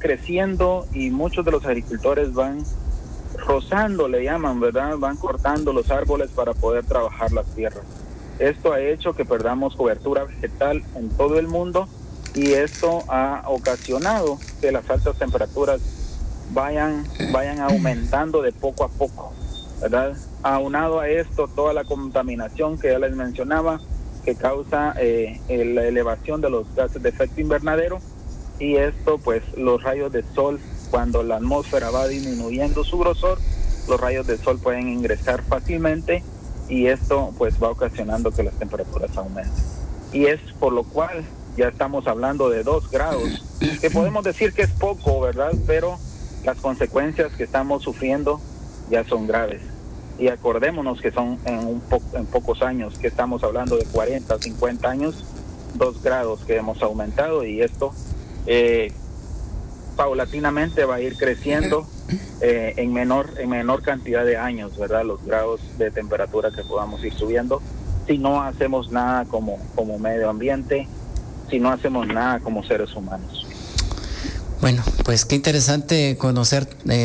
creciendo y muchos de los agricultores van rozando, le llaman, ¿verdad? Van cortando los árboles para poder trabajar las tierras. Esto ha hecho que perdamos cobertura vegetal en todo el mundo y esto ha ocasionado que las altas temperaturas vayan aumentando de poco a poco, ¿verdad? Aunado a esto, toda la contaminación que ya les mencionaba, que causa la elevación de los gases de efecto invernadero, y esto, pues, los rayos de sol, cuando la atmósfera va disminuyendo su grosor, los rayos de sol pueden ingresar fácilmente y esto, pues, va ocasionando que las temperaturas aumenten. Y es por lo cual ya estamos hablando de 2 grados, que podemos decir que es poco, ¿verdad? Pero las consecuencias que estamos sufriendo ya son graves. Y acordémonos que son en pocos años, que estamos hablando de 40, 50 años, 2 grados que hemos aumentado, y esto paulatinamente va a ir creciendo en menor cantidad de años, ¿verdad? Los grados de temperatura que podamos ir subiendo si no hacemos nada como medio ambiente, si no hacemos nada como seres humanos. Bueno, pues qué interesante conocer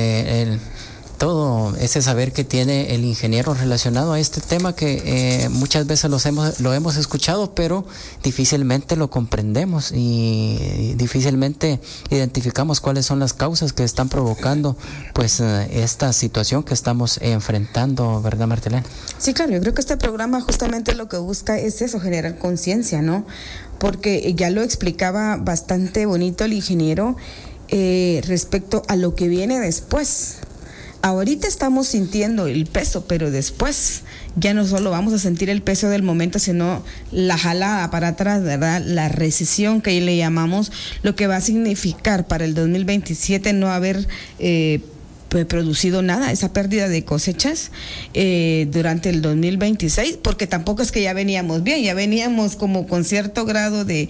todo ese saber que tiene el ingeniero relacionado a este tema que muchas veces lo hemos escuchado, pero difícilmente lo comprendemos y difícilmente identificamos cuáles son las causas que están provocando pues esta situación que estamos enfrentando, ¿verdad, Martelén? Sí, claro, yo creo que este programa justamente lo que busca es eso, generar conciencia, ¿no? Porque ya lo explicaba bastante bonito el ingeniero respecto a lo que viene después. Ahorita estamos sintiendo el peso, pero después ya no solo vamos a sentir el peso del momento, sino la jalada para atrás, ¿verdad? La recesión que le llamamos, lo que va a significar para el 2027 no haber producido nada, esa pérdida de cosechas durante el 2026, porque tampoco es que ya veníamos bien, ya veníamos como con cierto grado de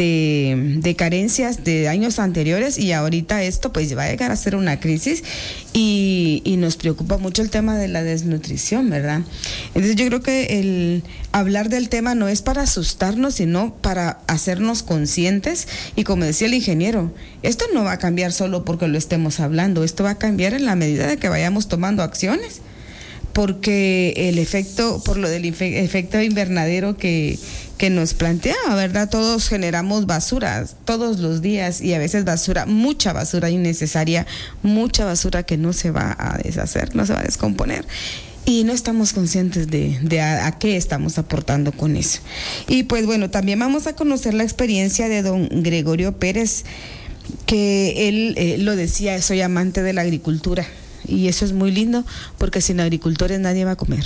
carencias de años anteriores, y ahorita esto pues va a llegar a ser una crisis y nos preocupa mucho el tema de la desnutrición, ¿verdad? Entonces yo creo que el hablar del tema no es para asustarnos, sino para hacernos conscientes, y como decía el ingeniero, esto no va a cambiar solo porque lo estemos hablando, esto va a cambiar en la medida de que vayamos tomando acciones, porque el efecto, por lo del efecto invernadero que nos planteaba, ¿verdad? Todos generamos basura todos los días, y a veces basura, mucha basura innecesaria, mucha basura que no se va a deshacer, no se va a descomponer. Y no estamos conscientes de a qué estamos aportando con eso. Y pues bueno, también vamos a conocer la experiencia de don Gregorio Pérez, que él lo decía, soy amante de la agricultura, y eso es muy lindo, porque sin agricultores nadie va a comer.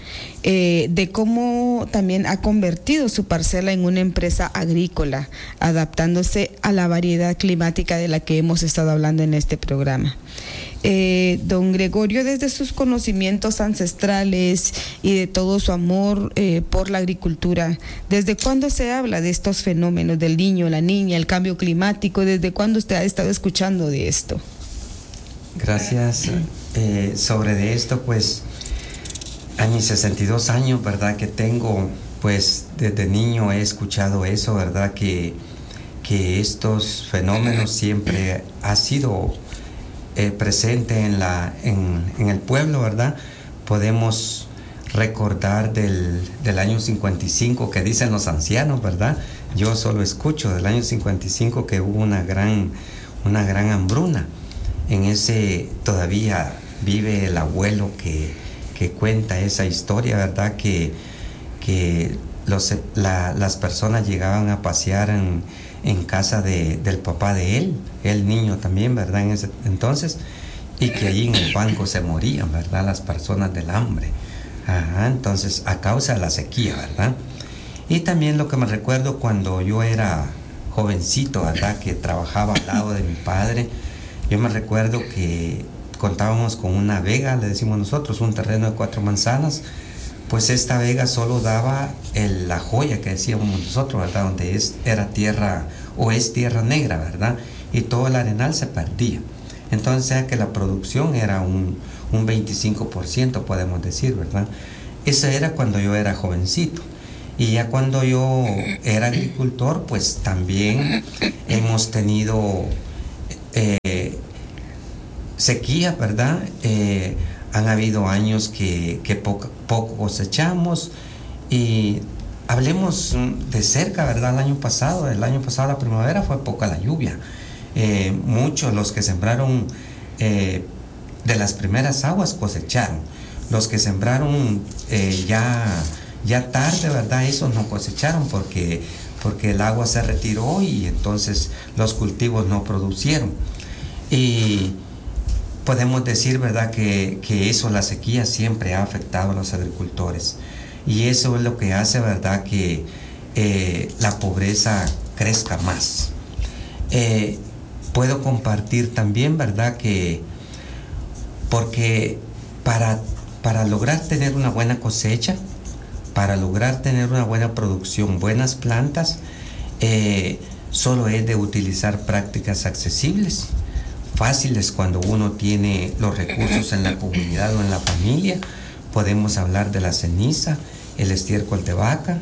De cómo también ha convertido su parcela en una empresa agrícola, adaptándose a la variedad climática de la que hemos estado hablando en este programa. Don Gregorio, desde sus conocimientos ancestrales y de todo su amor por la agricultura, ¿desde cuándo se habla de estos fenómenos del niño, la niña, el cambio climático? ¿Desde cuándo usted ha estado escuchando de esto? Gracias. Sobre de esto, pues, a mis 62 años, ¿verdad? Que tengo, pues, desde niño he escuchado eso, ¿verdad? Que estos fenómenos siempre ha sido presente en el pueblo, ¿verdad? Podemos recordar del año 55 que dicen los ancianos, ¿verdad? Yo solo escucho del año 55 que hubo una gran hambruna. En ese todavía vive el abuelo que cuenta esa historia, ¿verdad? Que las personas llegaban a pasear en casa del papá de él, el niño también, ¿verdad? En ese entonces, y que allí en el banco se morían, ¿verdad? Las personas del hambre. Ajá, entonces, a causa de la sequía, ¿verdad? Y también lo que me recuerdo cuando yo era jovencito, ¿verdad? Que trabajaba al lado de mi padre. Yo me recuerdo que contábamos con una vega, le decimos nosotros, un terreno de 4 manzanas. Pues esta vega solo daba la joya que decíamos nosotros, ¿verdad? Donde era tierra, o es tierra negra, ¿verdad? Y todo el arenal se perdía. Entonces, que la producción era un 25%, podemos decir, ¿verdad? Eso era cuando yo era jovencito. Y ya cuando yo era agricultor, pues también hemos tenido sequía, ¿verdad? Han habido años que poco cosechamos, y hablemos de cerca, ¿verdad? El año pasado la primavera fue poca la lluvia. Muchos, los que sembraron de las primeras aguas, cosecharon. Los que sembraron ya tarde, ¿verdad? Esos no cosecharon porque el agua se retiró y entonces los cultivos no producieron. Y podemos decir, ¿verdad?, que eso, la sequía, siempre ha afectado a los agricultores. Y eso es lo que hace, ¿verdad?, que la pobreza crezca más. Puedo compartir también, ¿verdad?, que porque para lograr tener una buena cosecha, para lograr tener una buena producción, buenas plantas, solo es de utilizar prácticas accesibles, fáciles cuando uno tiene los recursos en la comunidad o en la familia. Podemos hablar de la ceniza, el estiércol de vaca,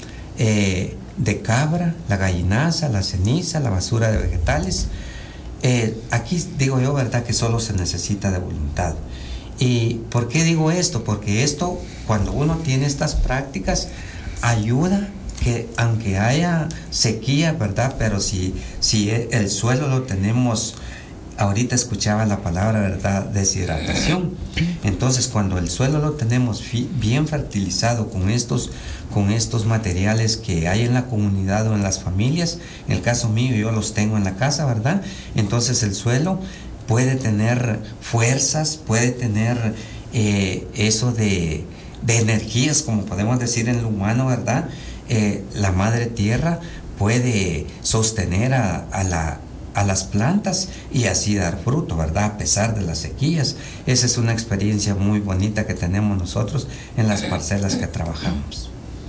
de cabra, la gallinaza, la ceniza, la basura de vegetales. Aquí digo yo, ¿verdad?, que solo se necesita de voluntad. ¿Y por qué digo esto? Porque esto, cuando uno tiene estas prácticas, ayuda que aunque haya sequía, ¿verdad?, pero si el suelo lo tenemos, ahorita escuchaba la palabra, ¿verdad?, deshidratación. Entonces, cuando el suelo lo tenemos bien fertilizado con estos materiales que hay en la comunidad o en las familias, en el caso mío yo los tengo en la casa, ¿verdad?, entonces el suelo puede tener fuerzas, puede tener eso de energías, como podemos decir en lo humano, ¿verdad? La madre tierra puede sostener a las plantas y así dar fruto, ¿verdad?, a pesar de las sequías. Esa es una experiencia muy bonita que tenemos nosotros en las parcelas que trabajamos.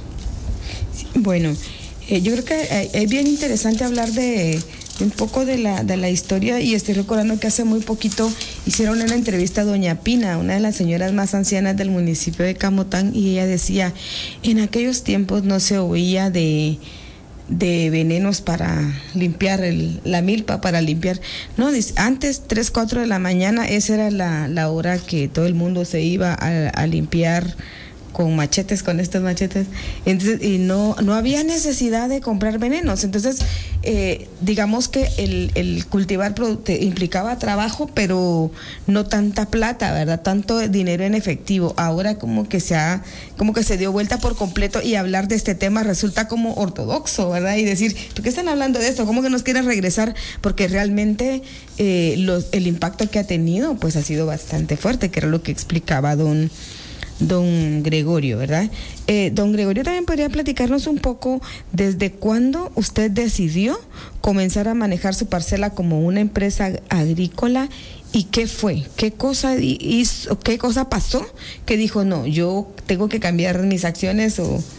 Bueno, yo creo que es bien interesante hablar de un poco de la historia, y estoy recordando que hace muy poquito hicieron una entrevista a doña Pina, una de las señoras más ancianas del municipio de Camotán, y ella decía, en aquellos tiempos no se oía de venenos para limpiar la milpa, para limpiar, no, antes 3, 4 de la mañana, esa era la hora que todo el mundo se iba a limpiar con machetes, con estos machetes. Entonces, y no había necesidad de comprar venenos. Entonces, digamos que el cultivar implicaba trabajo, pero no tanta plata, ¿verdad? Tanto dinero en efectivo. Ahora como que se dio vuelta por completo, y hablar de este tema resulta como ortodoxo, ¿verdad? Y decir, ¿por qué están hablando de esto? ¿Cómo que nos quieren regresar? Porque realmente el impacto que ha tenido pues ha sido bastante fuerte, que era lo que explicaba don Gregorio, ¿verdad? Don Gregorio, también podría platicarnos un poco desde cuándo usted decidió comenzar a manejar su parcela como una empresa agrícola, y qué fue, qué cosa hizo, qué cosa pasó que dijo, no, yo tengo que cambiar mis acciones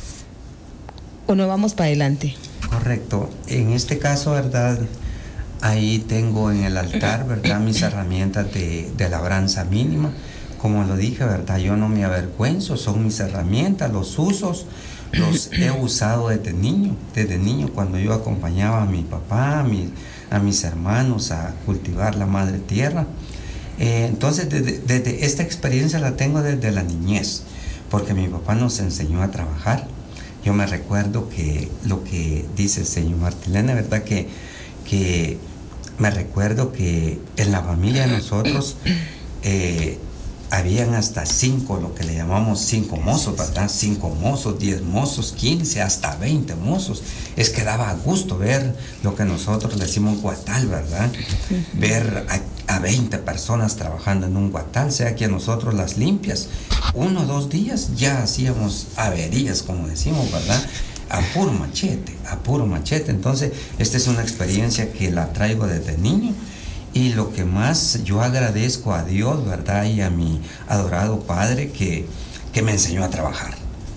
o no vamos para adelante. Correcto. En este caso, ¿verdad?, ahí tengo en el altar, ¿verdad?, mis herramientas de labranza mínima. Como lo dije, ¿verdad?, yo no me avergüenzo, son mis herramientas, los usos, los he usado desde niño cuando yo acompañaba a mi papá, a mis hermanos a cultivar la madre tierra. Entonces, desde esta experiencia la tengo desde la niñez, porque mi papá nos enseñó a trabajar. Yo me recuerdo que lo que dice el señor Martilene, ¿verdad?, que me recuerdo que en la familia de nosotros habían hasta 5, lo que le llamamos 5 mozos, ¿verdad? 5 mozos, 10 mozos, 15, hasta 20 mozos. Es que daba gusto ver lo que nosotros le decimos guatal, ¿verdad? Ver a 20 personas trabajando en un guatal, sea que a nosotros las limpias, 1 o 2 días ya hacíamos averías, como decimos, ¿verdad?, a puro machete. Entonces, esta es una experiencia que la traigo desde niño. Y lo que más yo agradezco a Dios, ¿verdad?, y a mi adorado Padre que me enseñó a trabajar.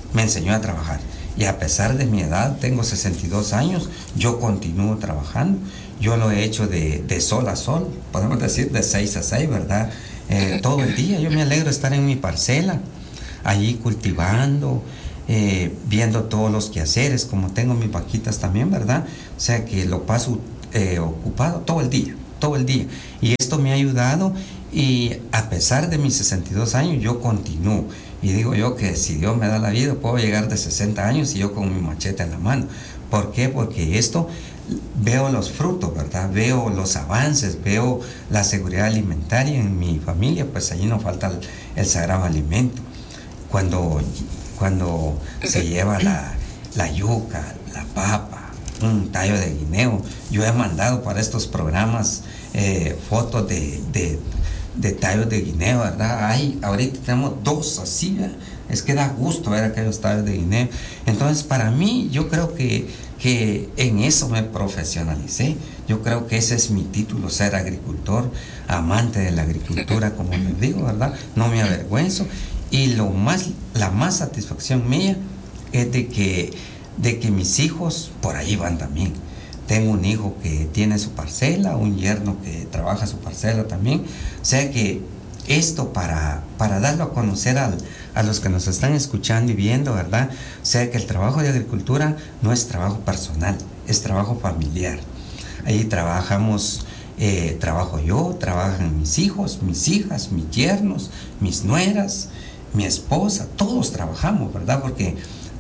Y a pesar de mi edad, tengo 62 años, yo continúo trabajando. Yo lo he hecho de sol a sol, podemos decir de 6 a 6, ¿verdad? Todo el día. Yo me alegro de estar en mi parcela, allí cultivando, viendo todos los quehaceres, como tengo mis vaquitas también, ¿verdad? O sea que lo paso ocupado todo el día. todo el día. Y esto me ha ayudado, y a pesar de mis 62 años, yo continúo. Y digo yo que si Dios me da la vida, puedo llegar de 60 años y yo con mi machete en la mano. ¿Por qué? Porque esto veo los frutos, ¿verdad? Veo los avances, veo la seguridad alimentaria en mi familia, pues allí no falta el sagrado alimento. Cuando se lleva la yuca, la papa, un tallo de guineo, yo he mandado para estos programas fotos de tallos de guineo, ¿verdad? Ahorita tenemos 2 así, ¿verdad? Es que da gusto ver aquellos tallos de guineo. Entonces, para mí, yo creo que en eso me profesionalicé. Yo creo que ese es mi título, ser agricultor, amante de la agricultura, como les digo, ¿verdad? No me avergüenzo. Y la más satisfacción mía es de que mis hijos por ahí van también. Tengo un hijo que tiene su parcela, un yerno que trabaja su parcela también. O sea que esto para darlo a conocer a los que nos están escuchando y viendo, ¿verdad? O sea que el trabajo de agricultura no es trabajo personal, es trabajo familiar. Ahí trabajamos, trabajo yo, trabajan mis hijos, mis hijas, mis yernos, mis nueras, mi esposa, todos trabajamos, ¿verdad? Porque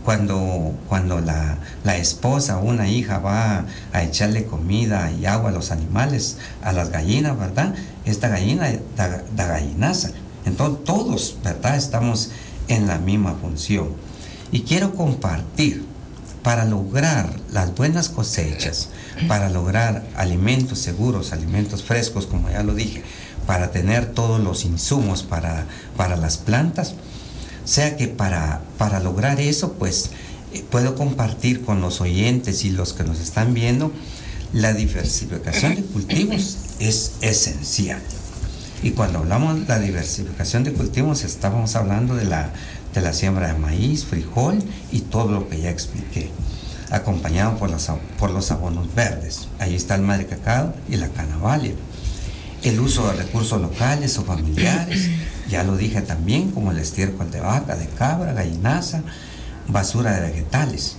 cuando la esposa o una hija va a echarle comida y agua a los animales, a las gallinas, ¿verdad? Esta gallina da gallinaza. Entonces todos, ¿verdad? Estamos en la misma función. Y quiero compartir, para lograr las buenas cosechas, para lograr alimentos seguros, alimentos frescos, como ya lo dije, para tener todos los insumos para las plantas. O sea que para lograr eso, pues puedo compartir con los oyentes y los que nos están viendo, la diversificación de cultivos es esencial. Y cuando hablamos de la diversificación de cultivos, estamos hablando de la siembra de maíz, frijol y todo lo que ya expliqué, acompañado por los abonos verdes. Ahí está el madre cacao y la canavalia. El uso de recursos locales o familiares, ya lo dije también, como el estiércol de vaca, de cabra, gallinaza, basura de vegetales.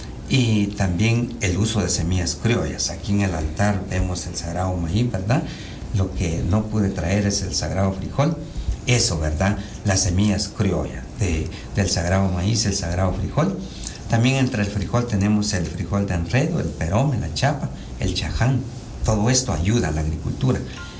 Y también el uso de semillas criollas. Aquí en el altar vemos el sagrado maíz, ¿verdad? Lo que no pude traer es el sagrado frijol. Eso, ¿verdad? Las semillas criollas del sagrado maíz, el sagrado frijol. También entre el frijol tenemos el frijol de enredo, el perome, la chapa, el chaján. Todo esto ayuda a la agricultura.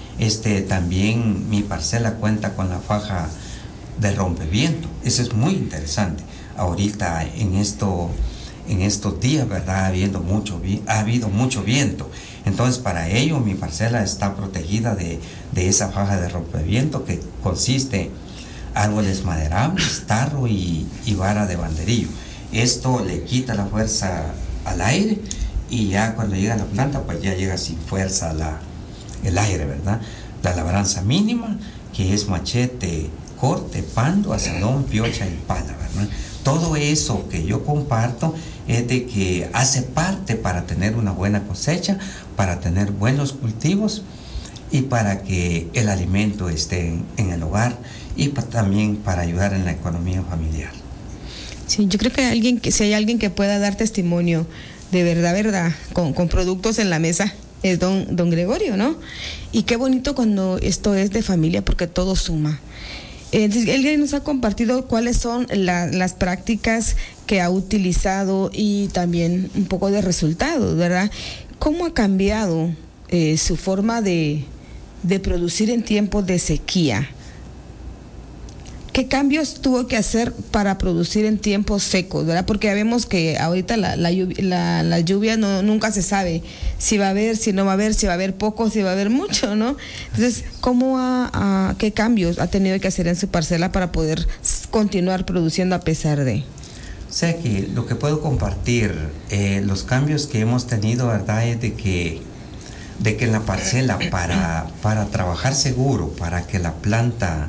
También mi parcela cuenta con la faja de rompeviento. Eso es muy interesante. Ahorita en estos días, ¿verdad? Ha habido mucho viento. Entonces, para ello mi parcela está protegida de esa faja de rompeviento, que consiste árboles maderables, tarro y vara de banderillo. Esto le quita la fuerza al aire, y ya cuando llega a la planta, pues ya llega sin fuerza el aire, ¿verdad? La labranza mínima, que es machete, corte, pando, asadón, piocha y pala, ¿verdad? Todo eso que yo comparto es de que hace parte para tener una buena cosecha, para tener buenos cultivos y para que el alimento esté en el hogar, y también para ayudar en la economía familiar. Sí, yo creo que si hay alguien que pueda dar testimonio de verdad, con productos en la mesa, es don Gregorio, ¿no? Y qué bonito cuando esto es de familia, porque todo suma. Él nos ha compartido cuáles son las prácticas que ha utilizado y también un poco de resultados, ¿verdad? ¿Cómo ha cambiado su forma de producir en tiempos de sequía? ¿Qué cambios tuvo que hacer para producir en tiempos secos, verdad? Porque ya vemos que ahorita la lluvia nunca se sabe si va a haber, si no va a haber, si va a haber poco, si va a haber mucho, ¿no? Entonces, ¿qué cambios ha tenido que hacer en su parcela para poder continuar produciendo a pesar de? O sea que lo que puedo compartir, los cambios que hemos tenido, ¿verdad? Es de que en la parcela, para trabajar seguro, para que la planta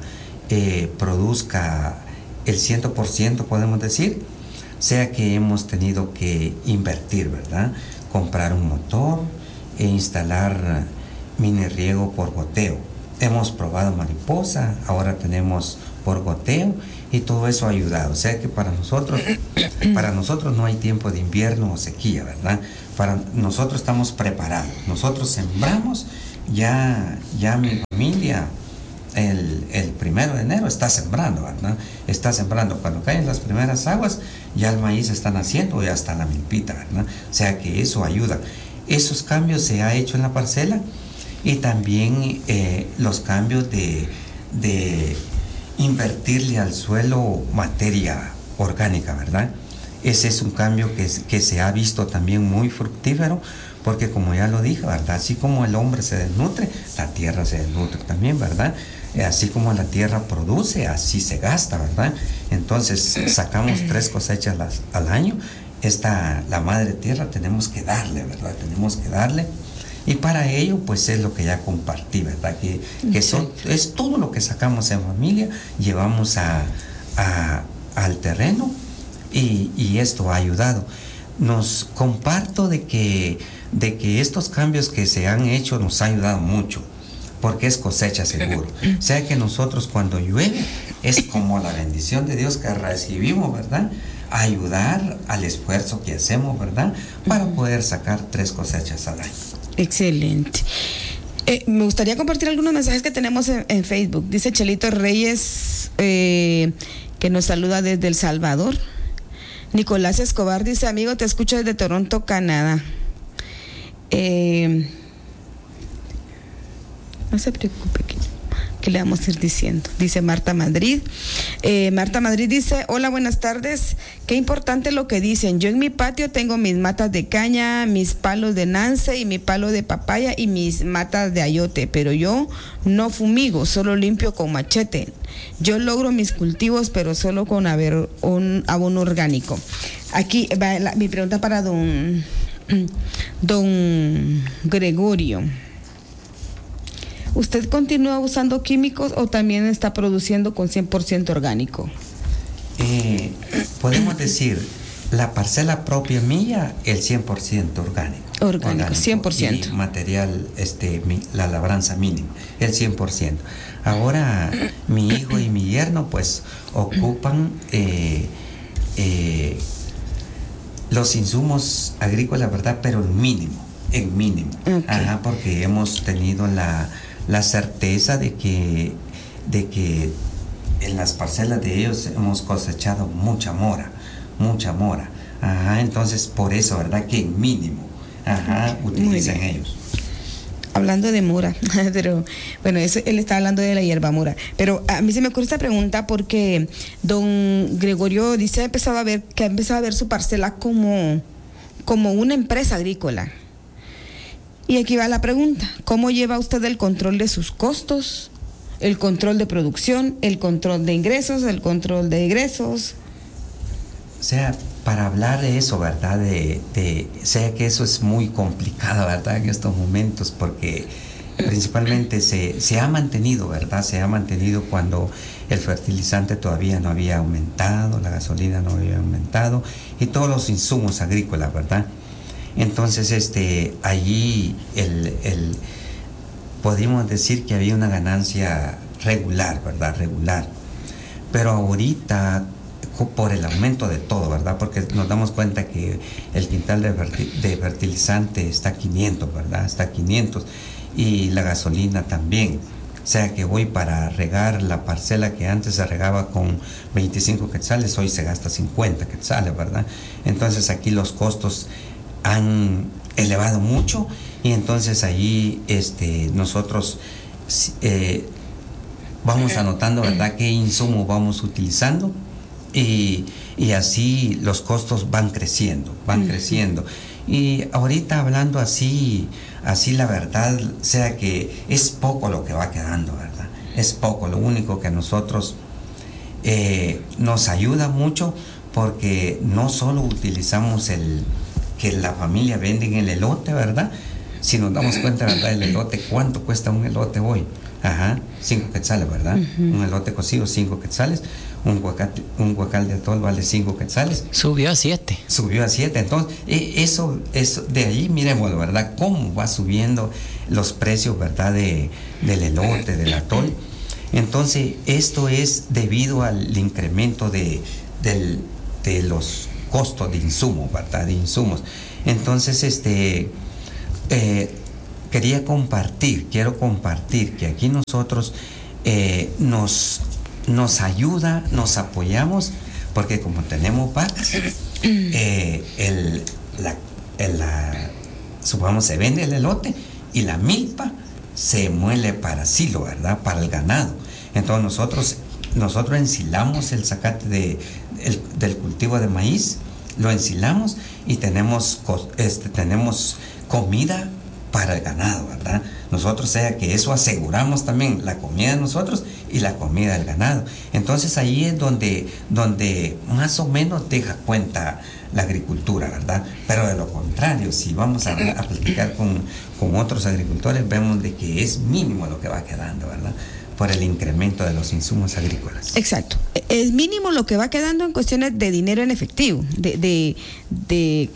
produzca el 100%, podemos decir, sea que hemos tenido que invertir, ¿verdad? Comprar un motor e instalar mini riego por goteo. Hemos probado mariposa, ahora tenemos por goteo, y todo eso ha ayudado. O sea que para nosotros no hay tiempo de invierno o sequía, ¿verdad? Para nosotros estamos preparados. Nosotros sembramos ya mi familia el 1 de enero está sembrando, ¿verdad? Está sembrando. Cuando caen las primeras aguas, ya el maíz está naciendo, ya está la milpita, ¿verdad? O sea que eso ayuda. Esos cambios se ha hecho en la parcela, y también los cambios de invertirle al suelo materia orgánica, ¿verdad? Ese es un cambio que se ha visto también muy fructífero, porque como ya lo dije, ¿verdad? Así como el hombre se desnutre, la tierra se desnutre también, ¿verdad? Así como la tierra produce, así se gasta, ¿verdad? Entonces sacamos 3 cosechas al año. La madre tierra tenemos que darle, ¿verdad? Tenemos que darle. Y para ello, pues es lo que ya compartí, ¿verdad? Que es todo lo que sacamos en familia, llevamos al terreno, y esto ha ayudado. Nos comparto de que estos cambios que se han hecho nos ha ayudado mucho, porque es cosecha seguro. O sea que nosotros cuando llueve es como la bendición de Dios que recibimos, ¿verdad? Ayudar al esfuerzo que hacemos, ¿verdad? Para poder sacar 3 cosechas al año. Excelente. Me gustaría compartir algunos mensajes que tenemos en Facebook. Dice Chelito Reyes, que nos saluda desde El Salvador. Nicolás Escobar dice: amigo, te escucho desde Toronto, Canadá. No se preocupe, que le vamos a ir diciendo. Dice Marta Madrid. Marta Madrid dice: hola, buenas tardes. Qué importante lo que dicen. Yo en mi patio tengo mis matas de caña, mis palos de nance y mi palo de papaya y mis matas de ayote, pero yo no fumigo, solo limpio con machete. Yo logro mis cultivos, pero solo con un abono orgánico. Aquí va mi pregunta para don Gregorio. ¿Usted continúa usando químicos o también está produciendo con 100% orgánico? Podemos decir, la parcela propia mía, el 100% orgánico. Orgánico, 100%. Y material, la labranza mínima, el 100%. Ahora, mi hijo y mi yerno, pues, ocupan los insumos agrícolas, ¿verdad? Pero en mínimo. Okay. Ajá, porque hemos tenido la certeza de que en las parcelas de ellos hemos cosechado mucha mora. Ajá, entonces por eso, ¿verdad? Que en mínimo, utilizan ellos. Hablando de mora, pero bueno, eso, él está hablando de la hierba mora. Pero a mí se me ocurre esta pregunta porque don Gregorio dice que ha empezado a ver su parcela como una empresa agrícola. Y aquí va la pregunta: ¿cómo lleva usted el control de sus costos, el control de producción, el control de ingresos, el control de egresos? O sea, para hablar de eso, ¿verdad? Sea que eso es muy complicado, ¿verdad? En estos momentos, porque principalmente se ha mantenido, ¿verdad? Se ha mantenido cuando el fertilizante todavía no había aumentado, la gasolina no había aumentado, y todos los insumos agrícolas, ¿verdad? Entonces, allí podríamos decir que había una ganancia regular, ¿verdad? Regular. Pero ahorita, por el aumento de todo, ¿verdad? Porque nos damos cuenta que el quintal de fertilizante está a 500, ¿verdad? Está a 500. Y la gasolina también. O sea que hoy para regar la parcela que antes se regaba con 25 quetzales, hoy se gasta 50 quetzales, ¿verdad? Entonces aquí los costos han elevado mucho, y entonces allí nosotros vamos anotando, ¿verdad?, qué insumo vamos utilizando, y así los costos van creciendo. Y ahorita hablando así la verdad, o sea que es poco lo que va quedando, ¿verdad? Es poco, lo único que a nosotros nos ayuda mucho, porque no solo utilizamos que la familia vende en el elote, ¿verdad? Si nos damos cuenta, ¿verdad? El elote, ¿cuánto cuesta un elote hoy? 5 quetzales, ¿verdad? Un elote cocido, 5 quetzales. Un guacal de atol vale 5 quetzales. Subió a 7. Entonces, eso de ahí, miremoslo, ¿verdad? Cómo va subiendo los precios, ¿verdad? Del elote, del atol. Entonces, esto es debido al incremento de los costos de insumos, ¿verdad? De insumos. Entonces, quiero compartir que aquí nosotros nos ayuda, nos apoyamos, porque como tenemos vacas, supongamos, se vende el elote y la milpa se muele para silo, ¿verdad? Para el ganado. Entonces nosotros ensilamos el zacate del cultivo de maíz, lo ensilamos y tenemos comida para el ganado, ¿verdad? Nosotros, sea que eso aseguramos también la comida de nosotros y la comida del ganado. Entonces ahí es donde más o menos deja cuenta la agricultura, ¿verdad? Pero de lo contrario, si vamos a platicar con otros agricultores, vemos de que es mínimo lo que va quedando, ¿verdad? Por el incremento de los insumos agrícolas. Exacto. Es mínimo lo que va quedando en cuestiones de dinero en efectivo, de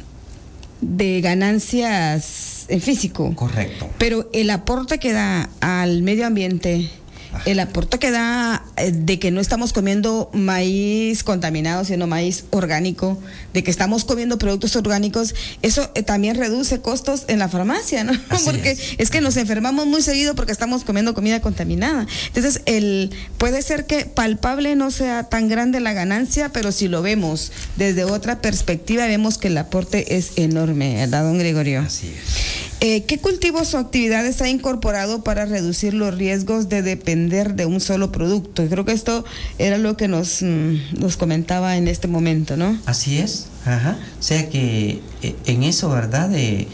ganancias en físico. Correcto. Pero el aporte que da al medio ambiente, el aporte que da de que no estamos comiendo maíz contaminado, sino maíz orgánico, de que estamos comiendo productos orgánicos, eso también reduce costos en la farmacia, ¿no? Porque es que nos enfermamos muy seguido porque estamos comiendo comida contaminada. Entonces, puede ser que palpable no sea tan grande la ganancia, pero si lo vemos desde otra perspectiva, vemos que el aporte es enorme, ¿verdad, don Gregorio? Así es. ¿Qué cultivos o actividades ha incorporado para reducir los riesgos de depender de un solo producto? Creo que esto era lo que nos comentaba en este momento, ¿no? Así es, ajá. O sea que en eso, ¿verdad? De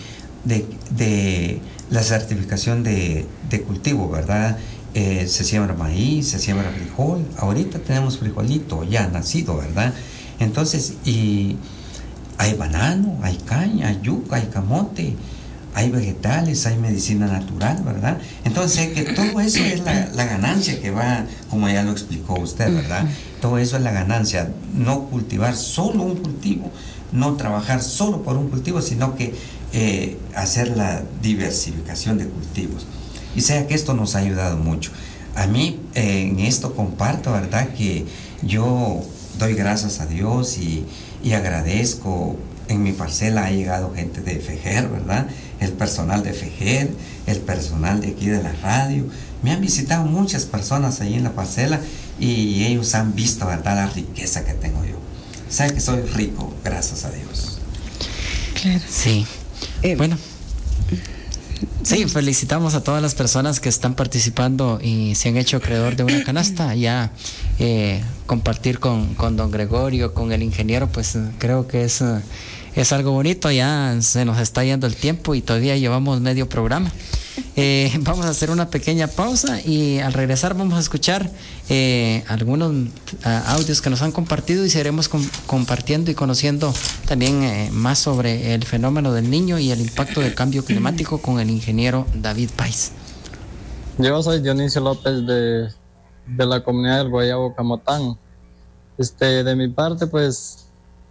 la certificación de cultivo, ¿verdad? Se siembra maíz, se siembra frijol. Ahorita tenemos frijolito ya nacido, ¿verdad? Entonces, y hay banano, hay caña, hay yuca, hay camote, hay vegetales, hay medicina natural, ¿verdad? Entonces, que todo eso es la ganancia que va, como ya lo explicó usted, ¿verdad? Todo eso es la ganancia, no cultivar solo un cultivo, no trabajar solo por un cultivo, sino que hacer la diversificación de cultivos. Y sea que esto nos ha ayudado mucho. A mí, en esto comparto, ¿verdad? Que yo doy gracias a Dios y agradezco. En mi parcela ha llegado gente de FEGER, ¿verdad? El personal de FEGER, el personal de aquí de la radio. Me han visitado muchas personas ahí en la parcela y ellos han visto, ¿verdad?, la riqueza que tengo yo. O sea que soy rico, gracias a Dios. Claro. Sí. Bueno. Sí, felicitamos a todas las personas que están participando y se han hecho acreedor de una canasta. Ya compartir con don Gregorio, con el ingeniero, pues creo que es algo bonito. Ya se nos está yendo el tiempo y todavía llevamos medio programa. Vamos a hacer una pequeña pausa y al regresar vamos a escuchar algunos audios que nos han compartido y seguiremos compartiendo y conociendo también más sobre el fenómeno del niño y el impacto del cambio climático con el ingeniero David Pais. Yo soy Dionisio López de la comunidad del Guayabo Camotán. De mi parte, pues,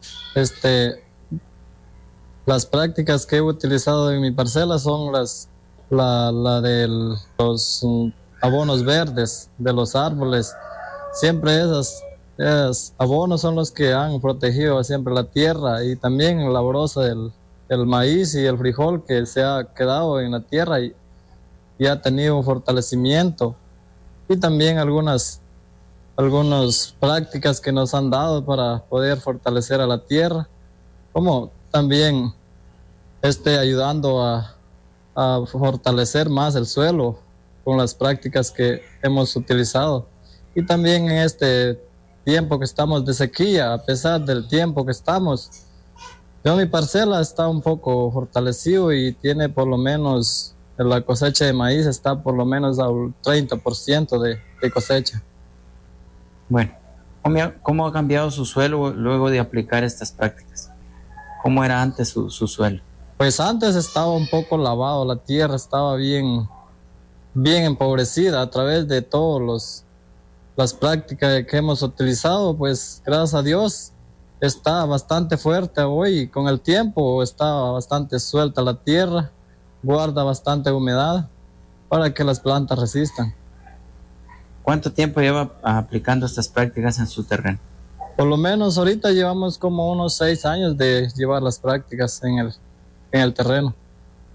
las prácticas que he utilizado en mi parcela son la de los abonos verdes de los árboles. Siempre esos abonos son los que han protegido siempre la tierra, y también la brosa del maíz y el frijol que se ha quedado en la tierra y ha tenido un fortalecimiento, y también algunas prácticas que nos han dado para poder fortalecer a la tierra, como también ayudando a fortalecer más el suelo con las prácticas que hemos utilizado. Y también en este tiempo que estamos de sequía, a pesar del tiempo que estamos, mi parcela está un poco fortalecido y tiene por lo menos, la cosecha de maíz está por lo menos al 30% de cosecha. Bueno, ¿cómo ha cambiado su suelo luego de aplicar estas prácticas? ¿Cómo era antes su suelo? Pues antes estaba un poco lavado, la tierra estaba bien empobrecida a través de todas las prácticas que hemos utilizado. Pues gracias a Dios está bastante fuerte hoy, con el tiempo está bastante suelta la tierra, guarda bastante humedad para que las plantas resistan. ¿Cuánto tiempo lleva aplicando estas prácticas en su terreno? Por lo menos ahorita llevamos como unos 6 años de llevar las prácticas en el terreno.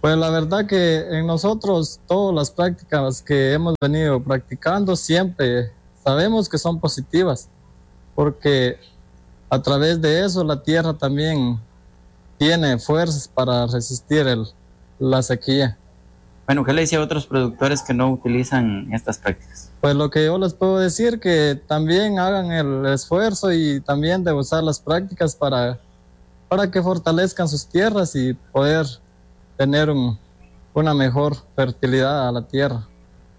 Pues la verdad que en nosotros todas las prácticas que hemos venido practicando siempre sabemos que son positivas, porque a través de eso la tierra también tiene fuerzas para resistir la sequía. Bueno, ¿qué le dice a otros productores que no utilizan estas prácticas? Pues lo que yo les puedo decir que también hagan el esfuerzo y también de usar las prácticas para que fortalezcan sus tierras y poder tener una mejor fertilidad a la tierra.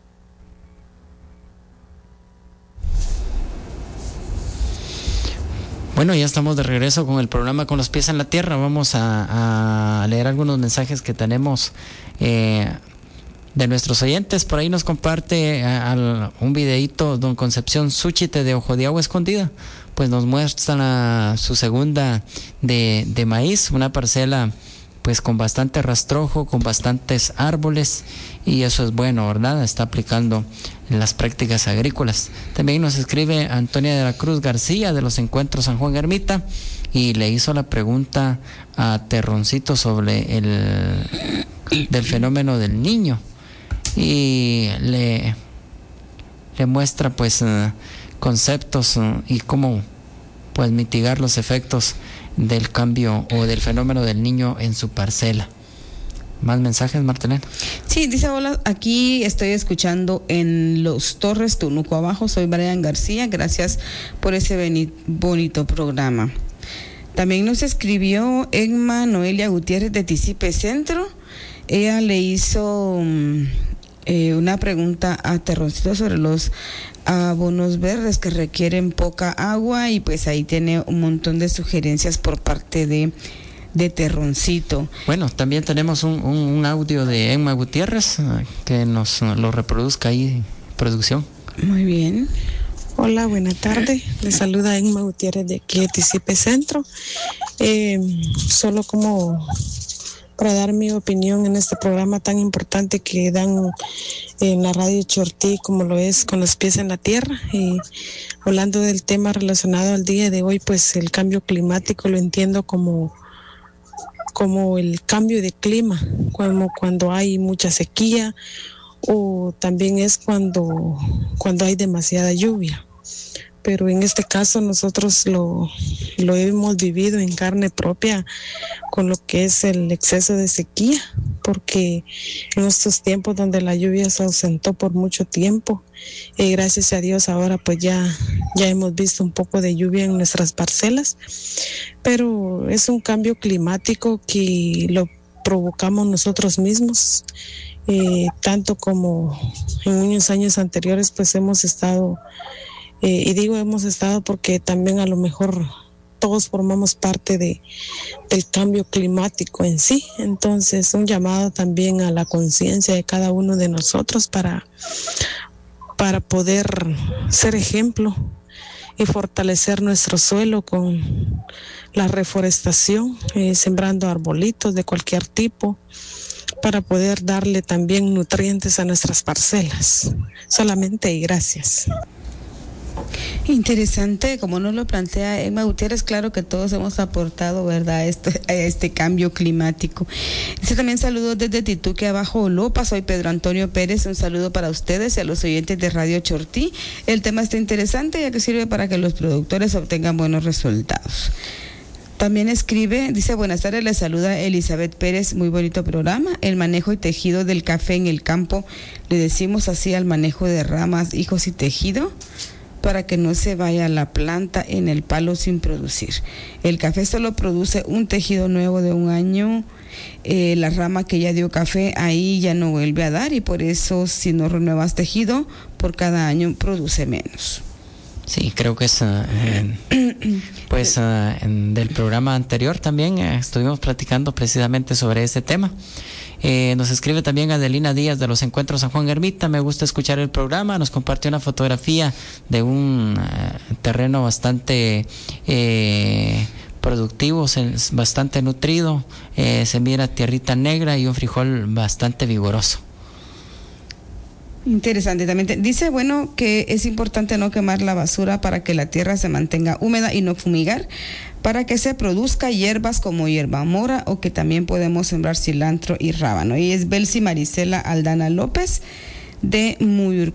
Bueno, ya estamos de regreso con el programa Con los pies en la tierra. Vamos a leer algunos mensajes que tenemos de nuestros oyentes. Por ahí nos comparte un videíto don Concepción Súchite de Ojo de Agua Escondida. Pues nos muestra su segunda de maíz, una parcela pues con bastante rastrojo, con bastantes árboles, y eso es bueno, ¿verdad? Está aplicando las prácticas agrícolas. También nos escribe Antonia de la Cruz García de los Encuentros San Juan Ermita y le hizo la pregunta a Terroncito sobre del fenómeno del niño, y le muestra pues conceptos y cómo pues mitigar los efectos del cambio o del fenómeno del niño en su parcela. ¿Más mensajes, Martelena? Sí, dice: hola, aquí estoy escuchando en Los Torres, Tunuco Abajo. Soy Brian García, gracias por ese bonito programa. También nos escribió Emma Noelia Gutiérrez de Ticipe Centro. Ella le hizo una pregunta a Terroncito sobre los abonos verdes que requieren poca agua, y pues ahí tiene un montón de sugerencias por parte de Terroncito. Bueno, también tenemos un audio de Emma Gutiérrez que nos lo reproduzca ahí, producción. Muy bien. Hola, buena tarde. Les saluda Emma Gutiérrez de aquí de Ticipe Centro. Solo como para dar mi opinión en este programa tan importante que dan en la radio Chortí, como lo es Con los pies en la tierra. Y hablando del tema relacionado al día de hoy, pues el cambio climático lo entiendo como el cambio de clima, como cuando hay mucha sequía, o también es cuando hay demasiada lluvia. Pero en este caso nosotros lo hemos vivido en carne propia con lo que es el exceso de sequía, porque en estos tiempos donde la lluvia se ausentó por mucho tiempo, gracias a Dios ahora pues ya hemos visto un poco de lluvia en nuestras parcelas, pero es un cambio climático que lo provocamos nosotros mismos, tanto como en años anteriores pues hemos estado, y digo hemos estado porque también a lo mejor todos formamos parte del cambio climático en sí. Entonces un llamado también a la conciencia de cada uno de nosotros para poder ser ejemplo y fortalecer nuestro suelo con la reforestación, sembrando arbolitos de cualquier tipo, para poder darle también nutrientes a nuestras parcelas. Solamente y gracias. Interesante, como nos lo plantea Emma Gutiérrez, claro que todos hemos aportado, ¿verdad?, a este cambio climático. Dice también: saludos desde Tituque Abajo, Lopa, soy Pedro Antonio Pérez, un saludo para ustedes y a los oyentes de Radio Chortí. El tema está interesante, ya que sirve para que los productores obtengan buenos resultados. También escribe, dice: buenas tardes, les saluda Elizabeth Pérez, muy bonito programa. El manejo y tejido del café en el campo, le decimos así al manejo de ramas, hijos y tejido, para que no se vaya la planta en el palo sin producir. El café solo produce un tejido nuevo de un año, la rama que ya dio café ahí ya no vuelve a dar, y por eso si no renuevas tejido, por cada año produce menos. Sí, creo que es del programa anterior también estuvimos platicando precisamente sobre ese tema. Nos escribe también Adelina Díaz de los Encuentros San Juan Ermita: me gusta escuchar el programa. Nos comparte una fotografía de un terreno bastante productivo, bastante nutrido, se mira tierrita negra y un frijol bastante vigoroso. Interesante también. Dice, bueno, que es importante no quemar la basura para que la tierra se mantenga húmeda y no fumigar, para que se produzca hierbas como hierba mora, o que también podemos sembrar cilantro y rábano. Y es Belsi Marisela Aldana López de Muyurca.